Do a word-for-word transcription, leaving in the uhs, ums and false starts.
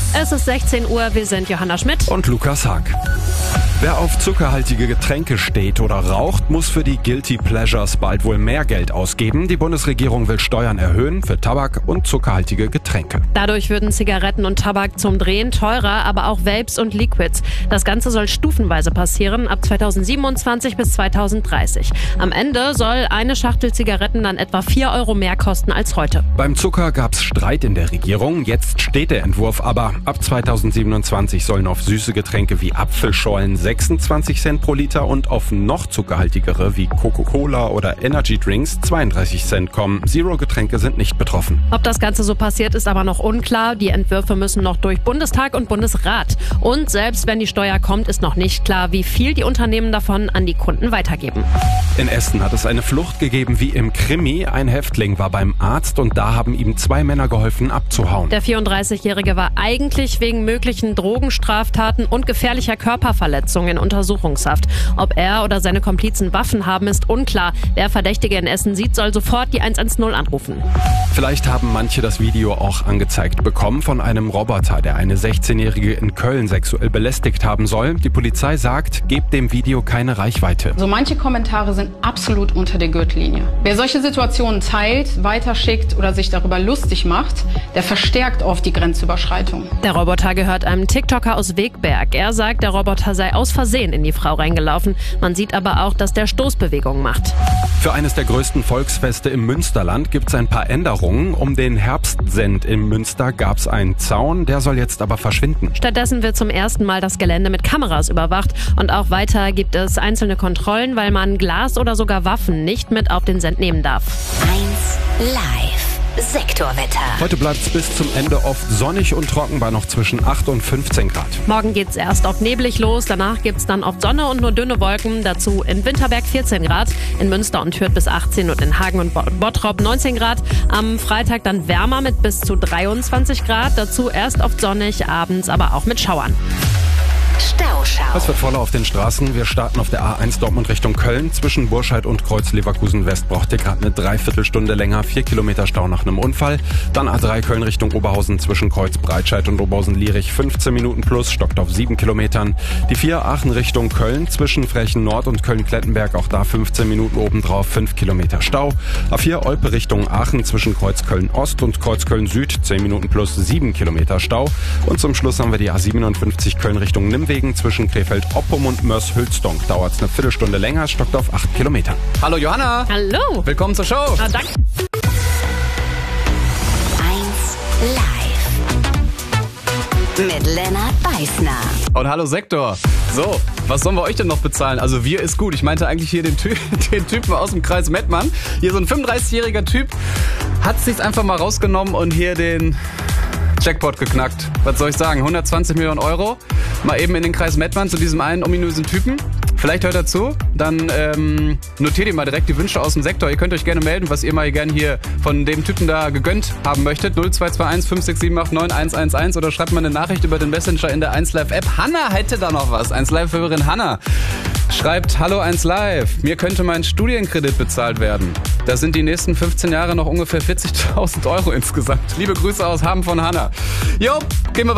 Es ist sechzehn Uhr, wir sind Johanna Schmidt und Lukas Haag. Wer auf zuckerhaltige Getränke steht oder raucht, muss für die Guilty Pleasures bald wohl mehr Geld ausgeben. Die Bundesregierung will Steuern erhöhen für Tabak und zuckerhaltige Getränke. Dadurch würden Zigaretten und Tabak zum Drehen teurer, aber auch Vapes und Liquids. Das Ganze soll stufenweise passieren, ab zweitausendsiebenundzwanzig bis zweitausenddreißig. Am Ende soll eine Schachtel Zigaretten dann etwa vier Euro mehr kosten als heute. Beim Zucker gab's Streit in der Regierung. Jetzt steht der Entwurf aber. Ab zweitausendsiebenundzwanzig sollen auf süße Getränke wie Apfelschorlen sechsundzwanzig Cent pro Liter und auf noch zuckerhaltigere wie Coca-Cola oder Energy Drinks zweiunddreißig Cent kommen. Zero-Getränke sind nicht betroffen. Ob das Ganze so passiert, ist aber noch unklar. Die Entwürfe müssen noch durch Bundestag und Bundesrat. Und selbst wenn die Steuer kommt, ist noch nicht klar, wie viel die Unternehmen davon an die Kunden weitergeben. In Essen hat es eine Flucht gegeben wie im Krimi. Ein Häftling war beim Arzt und da haben ihm zwei Männer geholfen abzuhauen. Der vierunddreißigjährige war eigentlich wegen möglichen Drogenstraftaten und gefährlicher Körperverletzung in Untersuchungshaft. Ob er oder seine Komplizen Waffen haben, ist unklar. Wer Verdächtige in Essen sieht, soll sofort die eins eins null anrufen. Vielleicht haben manche das Video auch angezeigt bekommen von einem Roboter, der eine sechzehnjährige in Köln sexuell belästigt haben soll. Die Polizei sagt, gebt dem Video keine Reichweite. So manche Kommentare sind absolut unter der Gürtellinie. Wer solche Situationen teilt, weiterschickt oder sich darüber lustig macht, der verstärkt oft die Grenzüberschreitung. Der Roboter gehört einem TikToker aus Wegberg. Er sagt, der Roboter sei aus Versehen in die Frau reingelaufen. Man sieht aber auch, dass der Stoßbewegungen macht. Für eines der größten Volksfeste im Münsterland gibt es ein paar Änderungen. Um den Herbstsend in Münster gab es einen Zaun, der soll jetzt aber verschwinden. Stattdessen wird zum ersten Mal das Gelände mit Kameras überwacht. Und auch weiter gibt es einzelne Kontrollen, weil man Glas oder sogar Waffen nicht mit auf den Send nehmen darf. eins Live. Sektorwetter. Heute bleibt es bis zum Ende oft sonnig und trocken bei noch zwischen acht und fünfzehn Grad. Morgen geht's erst oft neblig los, danach gibt's dann oft Sonne und nur dünne Wolken. Dazu in Winterberg vierzehn Grad, in Münster und Hürth bis achtzehn und in Hagen und Bottrop neunzehn Grad. Am Freitag dann wärmer mit bis zu dreiundzwanzig Grad. Dazu erst oft sonnig, abends aber auch mit Schauern. Stauschau. Es wird voller auf den Straßen. Wir starten auf der A eins Dortmund Richtung Köln. Zwischen Burscheid und Kreuz Leverkusen West braucht ihr gerade eine Dreiviertelstunde länger. Vier Kilometer Stau nach einem Unfall. Dann A drei Köln Richtung Oberhausen zwischen Kreuz Breitscheid und Oberhausen-Lierich. fünfzehn Minuten plus, stockt auf sieben Kilometern. Die vier Aachen Richtung Köln zwischen Frechen Nord und Köln-Klettenberg. Auch da fünfzehn Minuten obendrauf, fünf Kilometer Stau. A vier Olpe Richtung Aachen zwischen Kreuz Köln Ost und Kreuz Köln Süd. zehn Minuten plus, sieben Kilometer Stau. Und zum Schluss haben wir die A siebenundfünfzig Köln Richtung Nimwegen. Zwischen Krefeld-Oppum und Mörs-Hülsdonk dauert es eine Viertelstunde länger, stockt auf acht Kilometer. Hallo Johanna. Hallo. Willkommen zur Show. Na, danke. eins Live. Mit Lennart Beißner. Und hallo Sektor. So, was sollen wir euch denn noch bezahlen? Also wir ist gut. Ich meinte eigentlich hier den, Ty- den Typen aus dem Kreis Mettmann. Hier so ein fünfunddreißigjähriger Typ hat sich's einfach mal rausgenommen und hier den Jackpot geknackt. Was soll ich sagen? hundertzwanzig Millionen Euro. Mal eben in den Kreis Mettmann zu diesem einen ominösen Typen. Vielleicht hört er zu. Dann ähm, notiert ihr mal direkt die Wünsche aus dem Sektor. Ihr könnt euch gerne melden, was ihr mal gerne hier von dem Typen da gegönnt haben möchtet. null zwei zwei eins fünf sechs sieben acht neun eins eins eins oder schreibt mal eine Nachricht über den Messenger in der eins Live App. Hanna hätte da noch was. eins Live-Hörerin Hanna schreibt: Hallo eins Live. Mir könnte mein Studienkredit bezahlt werden. Das sind die nächsten fünfzehn Jahre noch ungefähr vierzigtausend Euro insgesamt. Liebe Grüße aus Hamm von Hanna. Jo, gehen wir weiter.